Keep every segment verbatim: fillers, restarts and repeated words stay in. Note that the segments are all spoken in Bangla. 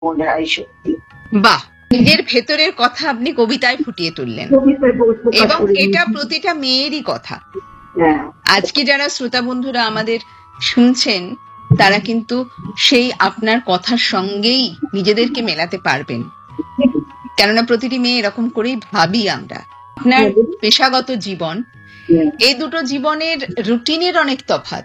মনে হয় সত্যি। বাহ, নিজের ভেতরের কথা আপনি কবিতায় ফুটিয়ে তুললেন, এবং এটা প্রতিটা মেয়েরই কথা। আজকে যারা শ্রোতা বন্ধুরা আমাদের শুনছেন তারা কিন্তু সেই আপনার কথার সঙ্গেই নিজেদেরকে মেলাতে পারবেন, কেননা প্রতিটি মেয়ে এরকম করেই ভাবি আমরা। আপনার পেশাগত জীবন, এই দুটো জীবনের রুটিনের অনেক তফাৎ,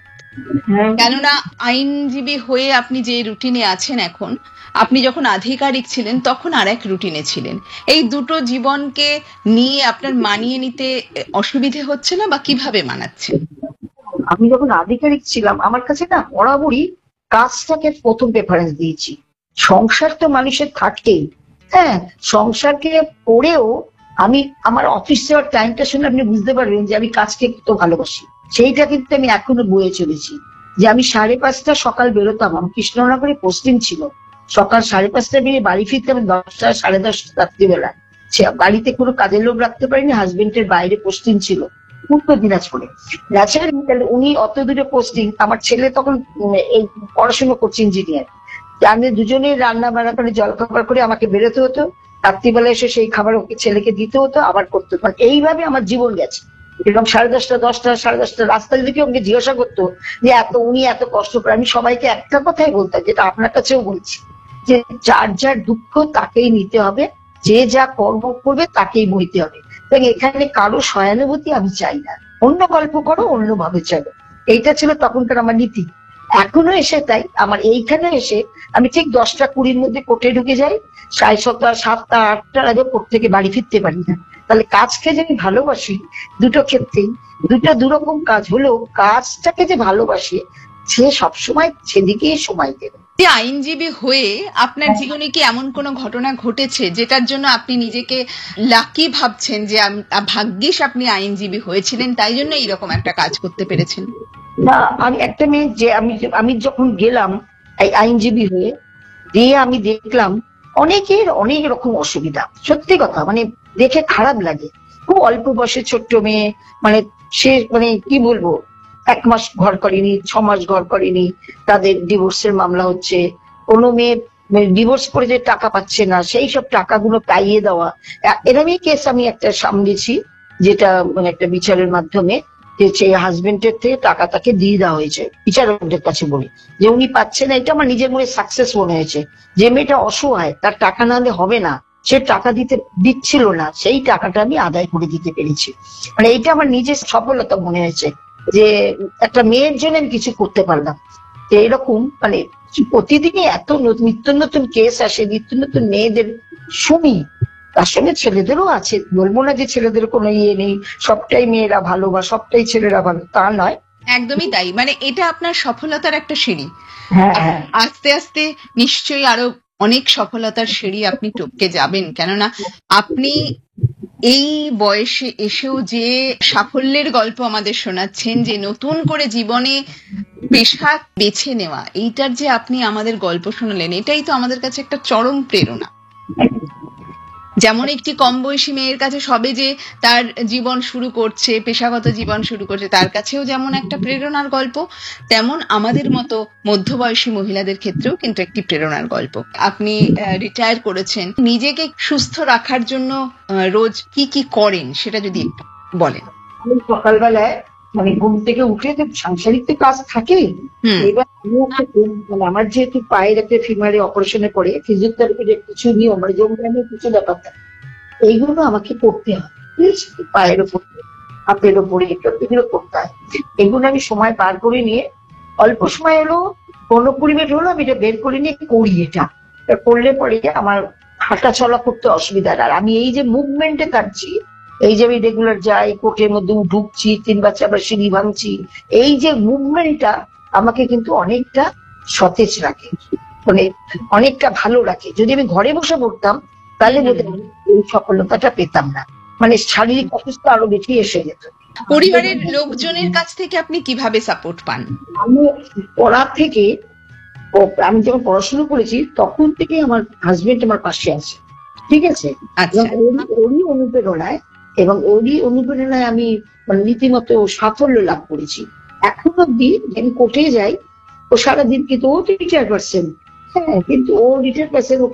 কেননা আইনজীবী হয়ে আপনি যে রুটিনে আছেন এখন, আপনি যখন আধিকারিক ছিলেন তখন আর এক রুটিনে ছিলেন। এই দুটো জীবনকে নিয়ে আপনার মানিয়ে নিতে অসুবিধে হচ্ছে না, বা কিভাবে মানাচ্ছেন? আমি যখন আধিকারিক ছিলাম আমার কাছে না বরাবরই কাজটাকে প্রথম প্রেফারেন্স দিয়েছি। সংসার তো মানুষের থাকতেই, হ্যাঁ, সংসারকে পড়েও আমি আমার অফিস যাওয়ার টাইমটা শুনে আপনি বুঝতে পারবেন যে আমি কাজকে কত ভালোবাসি। সেইটা কিন্তু আমি এখনো বয়ে চলেছি, যে আমি সাড়ে পাঁচটা সকাল বেরোতাম, আমার কৃষ্ণনগরে পোস্টিং ছিল, সকাল সাড়ে পাঁচটা বেরিয়ে বাড়ি ফিরতাম দশটা সাড়ে দশটা রাত্রিবেলায়। বাড়িতে কোনো কাজের লোক রাখতে পারিনি, হাজবেন্ডের বাইরে পোস্টিং ছিল উত্তর দিনাজপুরে। ন্যাচারালি উনি অত দূরে পোস্টিং, আমার ছেলে তখন এই পড়াশোনা করছে ইঞ্জিনিয়ার, আমি দুজনেই রান্না বান্না করে জলখাবার করে আমাকে বেরোতে হতো, রাত্রিবেলা এসে সেই খাবার ওকে ছেলেকে দিতে হতো, আবার করতে হতো। এইভাবে আমার জীবন গেছে। এবং সাড়ে দশটা দশটা সাড়ে দশটা রাস্তা যদি কেউ আমাকে জিজ্ঞাসা করতো যে এত উনি এত কষ্ট করে, আমি সবাইকে একটা কথাই বলতাম, যেটা আপনার কাছেও বলছি, যে যার যার দুঃখ তাকেই নিতে হবে, যে যা কর্ম করবে তাকেই বইতে হবে। তাই এখানে কারো সহানুভূতি আমি চাই না, অন্য গল্প করো, অন্য ভাবে চলো, এইটা ছিল তখনকার আমার নীতি। এখনো এসে তাই আমার এইখানে এসে আমি ঠিক দশটা কুড়ির মধ্যে কোর্টে ঢুকে যাই, সাড়ে সাতটা সাতটা আটটার আগে কোর্ট থেকে বাড়ি ফিরতে পারি না। তাহলে কাজকে যে আমি ভালোবাসি, দুটো ক্ষেত্রেই দুটো দুরকম কাজ হলেও কাজটাকে যে ভালোবাসি সে সবসময় সেদিকেই সময় দেবে। আইনজীবী হয়ে আপনার জীবনে কি এমন কোনো ঘটনা ঘটেছে যেটার জন্য আপনি নিজেকে লাকি ভাবছেন, যে ভাগ্যিস আপনি আইনজীবী হয়েছিলেন তাই জন্য এইরকম একটা কাজ করতে পেরেছেন? না, আমি একটা মেয়ে, যে আমি আমি যখন গেলাম আইনজীবী হয়ে, দিয়ে আমি দেখলাম অনেকের অনেক রকম অসুবিধা, সত্যি কথা, মানে দেখে খারাপ লাগে। খুব অল্প বয়সে ছোট্ট মেয়ে, মানে সে মানে কি বলবো, এক মাস ঘর করেনি, ছ মাস ঘর করেনি, তাদের ডিভোর্সের মামলা হচ্ছে, কোনো মেয়ে ডিভোর্স করে যে টাকা পাচ্ছে না, সেই সব টাকাগুলো পাইয়ে দেওয়া, এরকমই কেস আমি একটা সামলেছি, যেটা মানে একটা বিচারের মাধ্যমে যে সেই হাজবেন্ডের থেকে টাকা তাকে দিয়ে দেওয়া হয়েছে বিচারকদের কাছে বলে, যে উনি পাচ্ছেন না। এটা আমার নিজের মনে সাকসেস মনে হয়েছে, যে মেয়েটা অসহায়, তার টাকা না হলে হবে না, সে টাকা দিতে দিচ্ছিল না, সেই টাকাটা আমি আদায় করে দিতে পেরেছি। মানে এটা আমার নিজের সফলতা মনে হয়েছে, যে একটা মেয়ের জন্য আমি কিছু করতে পারলাম। এরকম মানে প্রতিদিনই এত নিত্য নতুন কেস আসে, নিত্য নতুন মেয়েদের শুনি, তার সঙ্গে ছেলেদেরও আছে, বলবো না যে ছেলেদের কোনো ইয়ে নেই, সবটাই মেয়েরা ভালো বা সবটাই ছেলেরা ভালো, তা নয়। একদমই তাই, মানে এটা আপনার সফলতার একটা সিঁড়ি। হ্যাঁ, আস্তে আস্তে নিশ্চয়ই আরো অনেক সফলতার সিঁড়ি আপনি টপকে যাবেন, কেননা আপনি এই বয়সে এসেও যে সাফল্যের গল্প আমাদের শোনাচ্ছেন, যে নতুন করে জীবনে পেশা বেছে নেওয়া, এইটার যে আপনি আমাদের গল্প শোনালেন, এটাই তো আমাদের কাছে একটা চরম প্রেরণা। যেমন একটি কম বয়সী মেয়ের কাছে সবে যে তার জীবন শুরু করছে, পেশাগত জীবন শুরু করছে, তার কাছেও যেমন একটা প্রেরণার গল্প, তেমন আমাদের মতো মধ্যবয়সী মহিলাদের ক্ষেত্রেও কিন্তু একটি প্রেরণার গল্প। আপনি রিটায়ার করেছেন, নিজেকে সুস্থ রাখার জন্য রোজ কি কি করেন সেটা যদি একটু বলেন। সকালবেলায় মানে ঘুম থেকে উঠে যে সাংসারিক তো কাজ থাকে, এবার মানে আমার যেহেতু পায়ের একটা ফিমারে অপারেশনে পড়ে ফিজিওথেরাপির কিছু নিয়ম, মানে যোগব্যায়ামের কিছু ব্যাপার থাকে, এইগুলো আমাকে করতে হয়, পায়ের উপর হাতের উপরে এগুলো করতে হয়। এগুলো আমি সময় পার করে নিয়ে, অল্প সময় হলো পনেরো কুড়ি মিনিট হলো, আমি এটা বের করে নিয়ে করি। এটা করলে পরে আমার হাঁটা চলা করতে অসুবিধা। আর আমি এই যে মুভমেন্টে কাটছি, এই যে আমি রেগুলার যাই, কোর্টের মধ্যে ঢুকছি, তিন বাচ্চা আবার সিঁড়ি ভাঙছি, এই যে মুভমেন্টটা আমাকে কিন্তু অনেকটা সতেজ রাখে, মানে অনেকটা ভালো রাখে। যদি আমি ঘরে বসে পড়তাম তাহলে এই সফলতাটা পেতাম না, মানে শারীরিক অসুস্থতা আরো বেশি এসে যেত। পরিবারের লোকজনের কাছ থেকে আপনি কিভাবে সাপোর্ট পান? আমি পড়া থেকে, আমি যখন পড়াশোনা করেছি তখন থেকে আমার হাজবেন্ড আমার পাশে আছে, ঠিক আছে, ওরই অনুপ্রেরণায় এবং ওরই অনুপ্রেরণায় আমি মানে রীতিমতো সাফল্য লাভ করেছি। এখন অব্দি আমি কোর্টে যাই, ও সারাদিন কিন্তু ও চেয়ারপারসন, হ্যাঁ, কিন্তু ও রিটেন পার্সন,